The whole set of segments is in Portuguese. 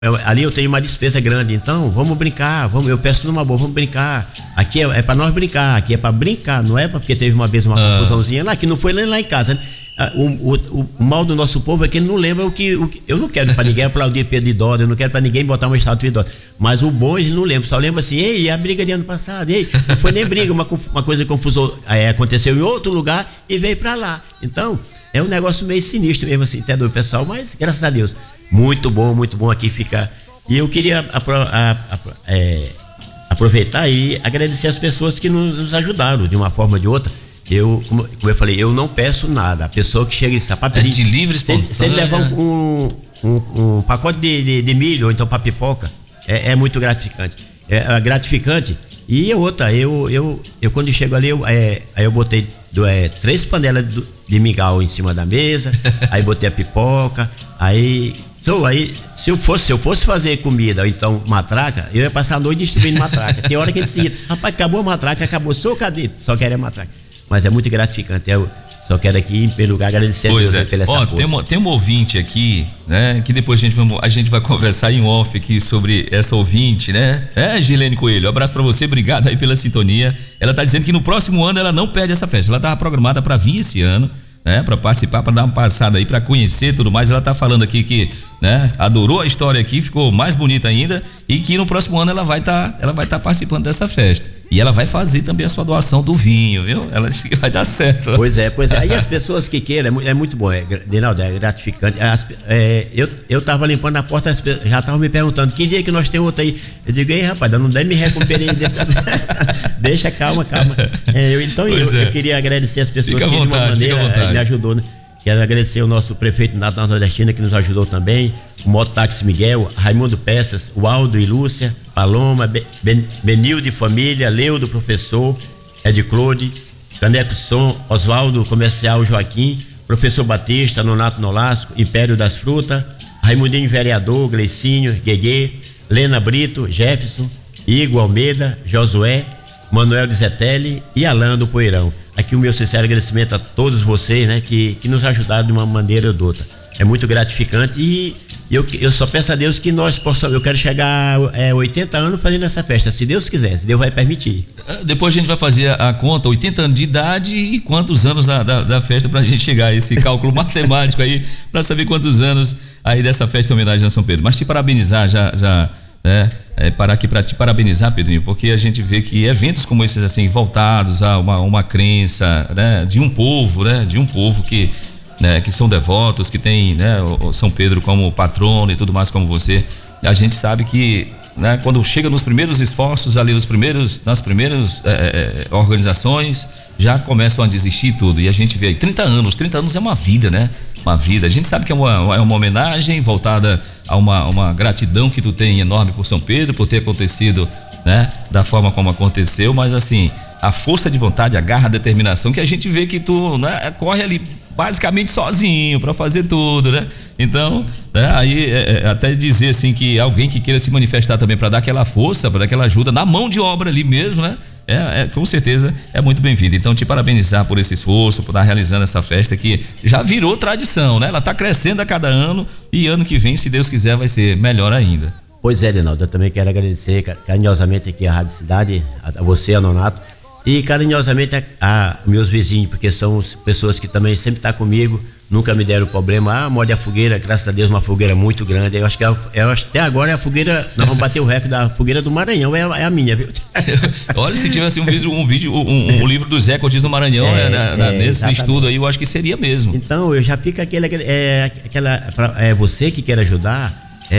ali eu tenho uma despesa grande, então vamos brincar, eu peço numa boa, vamos brincar. Aqui é para nós brincar, aqui é para brincar, não é porque teve uma vez uma confusãozinha lá, que não foi nem lá em casa, né? O mal do nosso povo é que ele não lembra o que eu não quero para ninguém aplaudir Pedro de Dória, eu não quero para ninguém botar uma estátua de Dória, mas o bom ele não lembra, só lembra assim, ei, a briga de ano passado, ei, não foi nem briga, uma coisa confusão aconteceu em outro lugar e veio para lá. Então é um negócio meio sinistro mesmo assim, até do pessoal, mas graças a Deus muito bom aqui ficar. E eu queria aproveitar e agradecer as pessoas que nos ajudaram de uma forma ou de outra. Como eu falei, eu não peço nada. A pessoa que chega em sapato de livre espontânea. Se ele levar um pacote de milho ou então para pipoca, é muito gratificante. É gratificante. E outra, eu quando chego ali, aí eu botei 3 panelas de mingau em cima da mesa, aí botei a pipoca, aí se eu fosse fazer comida ou então matraca, eu ia passar a noite distribuindo matraca. Tem hora que ele dizia, rapaz, acabou a matraca, acabou, só queria matraca. Mas é muito gratificante. Eu só quero aqui, em primeiro lugar, agradecer a Deus pela essa força. Tem um ouvinte aqui, né? Que depois a gente vai conversar em off aqui sobre essa ouvinte, né? Gilene Coelho, um abraço pra você, obrigado aí pela sintonia. Ela tá dizendo que no próximo ano ela não perde essa festa. Ela tava programada pra vir esse ano, né? Pra participar, pra dar uma passada aí, pra conhecer tudo mais. Ela tá falando aqui que, né? Adorou a história aqui, ficou mais bonita ainda e que no próximo ano ela vai tá participando dessa festa. E ela vai fazer também a sua doação do vinho, viu? Ela disse que vai dar certo. Pois é. Aí as pessoas que queiram, é muito bom, Reinaldo, é gratificante. Eu tava limpando a porta, já estavam me perguntando, que dia que nós temos outro aí? Eu digo, ei, rapaz, não deve me recuperar Deixa, calma. Eu queria agradecer as pessoas que de uma maneira me ajudou, né? Quero agradecer o nosso prefeito Natal Nordestina, que nos ajudou também, o Mototáxi Miguel, Raimundo Peças, o Aldo e Lúcia, Paloma, Benilde Família, Leudo Professor, Ed Claude, Caneco Som, Oswaldo Comercial Joaquim, Professor Batista, Nonato Nolasco, Império das Frutas, Raimundinho Vereador, Gleicinho, Gueguê, Lena Brito, Jefferson, Igor Almeida, Josué, Manuel de Zetelli e Alain do Poeirão. Aqui o meu sincero agradecimento a todos vocês, né, que nos ajudaram de uma maneira ou de outra. É muito gratificante e eu só peço a Deus que nós possamos. Eu quero chegar 80 anos fazendo essa festa, se Deus quiser, se Deus vai permitir. Depois a gente vai fazer a conta, 80 anos de idade e quantos anos da festa, pra gente chegar a esse cálculo matemático aí, pra saber quantos anos aí dessa festa em homenagem a São Pedro. Mas te parabenizar parar aqui para te parabenizar, Pedrinho, porque a gente vê que eventos como esses assim, voltados a uma crença, né, de um povo que são devotos, que tem, né, o São Pedro como patrono e tudo mais como você, a gente sabe que, né, quando chega nos primeiros esforços ali, nas primeiras organizações, já começam a desistir tudo, e a gente vê aí 30 anos é uma vida, né? Uma vida, a gente sabe que é uma homenagem voltada a uma gratidão que tu tem enorme por São Pedro, por ter acontecido, né, da forma como aconteceu, mas assim, a força de vontade, a garra, a determinação, que a gente vê que tu, né, corre ali basicamente sozinho para fazer tudo, né? Então, né, aí até dizer assim que alguém que queira se manifestar também para dar aquela força, para dar aquela ajuda na mão de obra ali mesmo, né? Com certeza é muito bem-vindo. Então, te parabenizar por esse esforço, por estar realizando essa festa que já virou tradição, né? Ela está crescendo a cada ano e ano que vem, se Deus quiser, vai ser melhor ainda. Pois é, Reinaldo, eu também quero agradecer carinhosamente aqui a Rádio Cidade, a você, a Nonato, e carinhosamente a meus vizinhos, porque são pessoas que também sempre estão comigo, nunca me deram problema. Morde a fogueira, graças a Deus, uma fogueira muito grande. Eu acho que até agora é a fogueira, nós vamos bater o recorde da fogueira do Maranhão, é a minha, viu? Olha, se tivesse um livro dos recordes do Maranhão, nesse estudo aí, eu acho que seria mesmo. Então, eu já fico você que quer ajudar,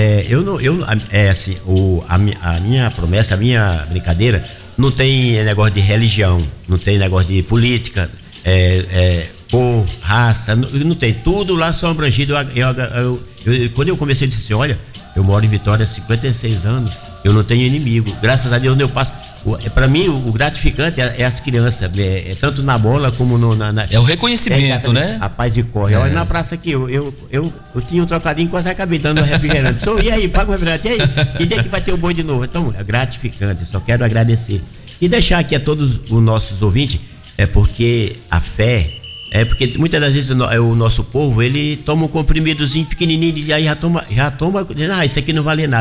a minha promessa, a minha brincadeira, não tem negócio de religião, não tem negócio de política, cor, raça, não tem, tudo lá são abrangido. Quando eu comecei, eu disse assim, olha, eu moro em Vitória há 56 anos, eu não tenho inimigo, graças a Deus eu passo. Para mim o gratificante é as crianças, tanto na bola como é o reconhecimento, né? A paz e corre. Olha, na praça aqui, eu tinha um trocadinho, quase acabei dando um refrigerante. E aí, paga o refrigerante, e aí? Que dia que vai ter o boi de novo? Então, é gratificante, só quero agradecer. E deixar aqui a todos os nossos ouvintes, porque a fé É porque muitas das vezes o nosso povo, ele toma um comprimidozinho pequenininho e aí já toma, isso aqui não vale nada.